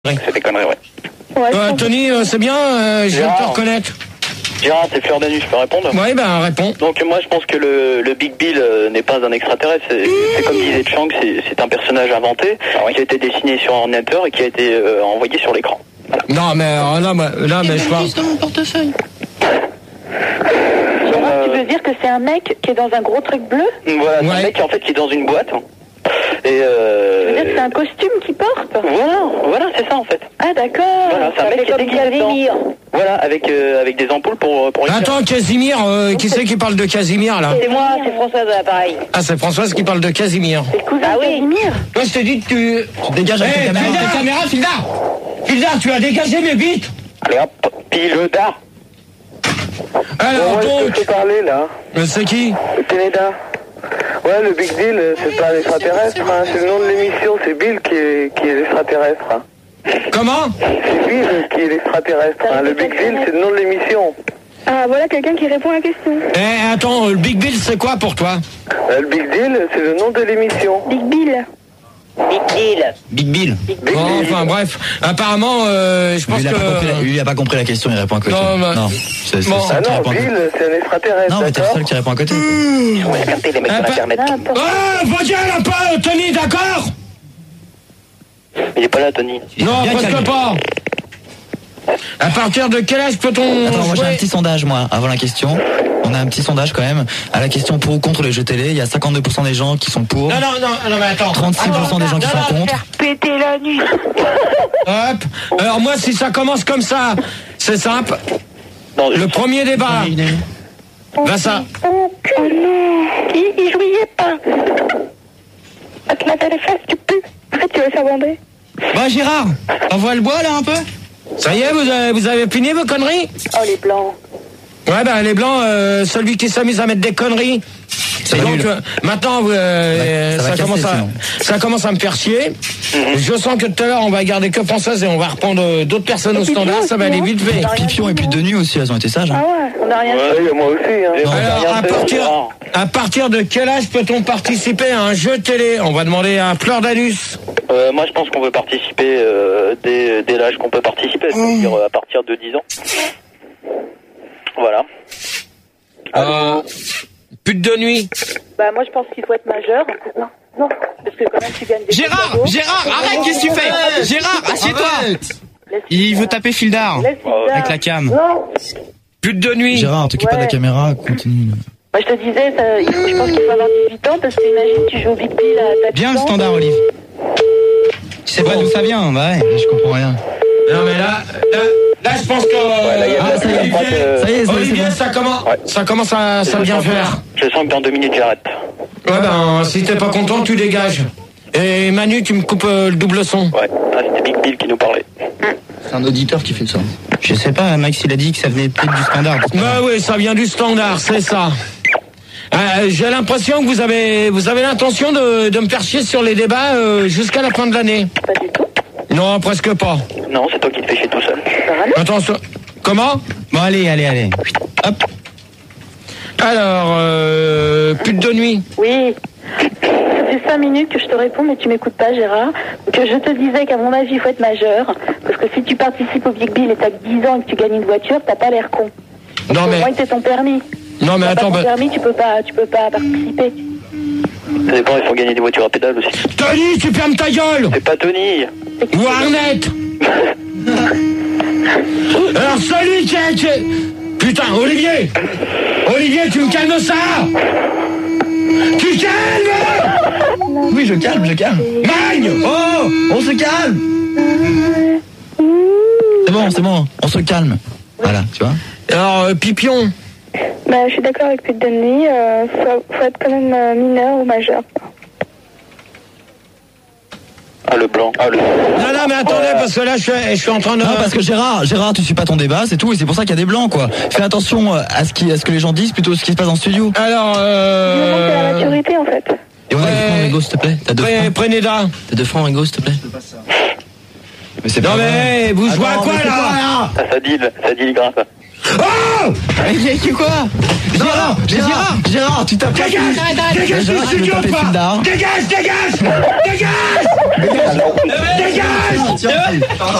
C'est des conneries, ouais. Tony, c'est bien, je viens de te reconnaître. Gérard, c'est Fleur d'Anus, je peux répondre? Oui, ben réponds. Donc moi je pense que le Big Bill n'est pas un extraterrestre, c'est comme disait Chang, c'est un personnage inventé qui a été dessiné sur un ordinateur et qui a été envoyé sur l'écran. Voilà. Non mais là mais je vois. Juste dans mon portefeuille. Gérard, tu veux dire que c'est un mec qui est dans un gros truc bleu? Voilà, c'est un mec en fait qui est dans une boîte. Et Tu veux dire que c'est un costume qu'il porte? Voilà, c'est ça en fait. Ah d'accord. Voilà, c'est un mec qui est déguisé dedans. Voilà, avec des ampoules pour Attends, Casimir, qui c'est qui parle de Casimir là? C'est moi, c'est Françoise à l'appareil. Ah, c'est Françoise qui parle de Casimir. C'est le cousin de Casimir. Moi je t'ai dit que tu dégages avec ta caméra. Fildar, tu as dégagé mes bites. Allez hop, pile tard. Alors donc, je te parler là. C'est qui? Pineda. Ouais, le Big Bill, c'est pas l'extraterrestre, hein. C'est le nom de l'émission, c'est Bill qui est l'extraterrestre. Hein. Comment? C'est Bill qui est l'extraterrestre. Hein. Le Big Bill, c'est le nom de l'émission. Ah, voilà quelqu'un qui répond à la question. Attends, le Big Bill c'est quoi pour toi? Le Big Bill, c'est le nom de l'émission. Big Bill. Big Bill. Enfin bref, apparemment, je pense que... Lui, il a pas compris la question, il répond à côté. Non, c'est Bill, c'est un extraterrestre. Non, mais t'es le seul qui répond à côté. Regardez les mecs sur Internet. Va dire là pas, Tony, d'accord? Il est pas là, Tony. Non, presque pas. À partir de quel âge peut-on... Attends, moi j'ai un petit sondage, moi, avant la question. On a un petit sondage quand même. À la question pour ou contre les jeux télé, il y a 52% des gens qui sont pour. Non, mais attends. 36% des gens qui sont contre. Faire péter la nuit. Hop. Alors moi, si ça commence comme ça, c'est simple. Le premier débat. Va ça. Oh non. Il jouait pas. À te laver les fesses, tu pues. En fait, tu veux s'abandonner. Bah Gérard, envoie le bois là un peu. Ça y est, vous avez fini vos conneries? Oh, les blancs. Ouais, ben les blancs, celui qui s'amuse à mettre des conneries. Et donc maintenant, ça commence à me faire chier. Je sens que tout à l'heure on va garder que Françoise et on va reprendre d'autres personnes au standard. Ça va aller vite fait. Pipion et puis de nuit aussi, elles ont été sages. Ah ouais, on n'a rien dit. Ouais, moi aussi. Hein. Alors, à partir de quel âge peut-on participer à un jeu télé? On va demander à Fleur d'Anus. Moi je pense qu'on peut participer dès l'âge qu'on peut participer, c'est-à-dire à partir de 10 ans. Voilà. Pute de nuit. Bah moi je pense qu'il faut être majeur. Non, parce que quand même tu gagnes des... Gérard, arrête, qu'est-ce que tu fais? Gérard, assieds-toi. Il veut taper Fildar avec la cam. Non. Pute de nuit. Gérard, t'occupe pas de la caméra, continue. Moi je te disais, je pense qu'il faut avoir 18 ans parce que imagine tu joues au Big Bill à ta Bien le standard, Olive. Tu sais pas d'où ça vient, bah ouais. Je comprends rien. Non mais là je pense que Olivier, ça commence à bien faire. Je sens que dans 2 minutes j'arrête. Ouais ben si t'es pas content tu dégages. Et Manu tu me coupes le double son. Ouais, c'était Big Bill qui nous parlait. C'est un auditeur qui fait ça. Je sais pas, Max il a dit que ça venait peut-être du standard. Bah oui, ça vient du standard, c'est ça. J'ai l'impression que vous avez l'intention de me faire chier sur les débats jusqu'à la fin de l'année. Pas du tout. Non, presque pas. Non, c'est toi qui te fais chier tout seul. Attention. Comment? Bon, allez. Hop. Alors, pute de nuit. Oui. Ça fait 5 minutes que je te réponds, mais tu m'écoutes pas, Gérard. Que je te disais qu'à mon avis, il faut être majeur. Parce que si tu participes au Big Bill et t'as que 10 ans et que tu gagnes une voiture, t'as pas l'air con. Non, mais... Au moins que t'aies ton permis. Non, mais attends... Ton permis, tu peux pas participer. Ça dépend, il faut gagner des voitures à pédales aussi. Tony, tu fermes ta gueule! C'est pas Tony! Ou Arnett! Alors, celui qui est... Putain, Olivier, tu me calmes ça! Tu calmes! Oui, je calme. Magne! Oh, on se calme! C'est bon, on se calme. Voilà, tu vois. Alors, Pipion. Bah, je suis d'accord avec Pute de nuit. Faut être quand même mineur ou majeur. Ah, le blanc. Non, mais attendez, parce que là, je suis en train de... Non, parce que Gérard, tu suis pas ton débat, c'est tout, et c'est pour ça qu'il y a des blancs, quoi. Fais attention à ce que les gens disent, plutôt ce qui se passe en studio. Alors, c'est la maturité, en fait. Et on a 2 francs, Rigo, s'il te plaît. T'as 2 francs. Prénéda. T'as 2 francs, Rigo, s'il te plaît. Mais c'est non, mais vous jouez à quoi, là? Ça dit grave. Oh! Mais quoi? Gérard, tu tapes. Dégage du studio, pas! Dégage! Dégage.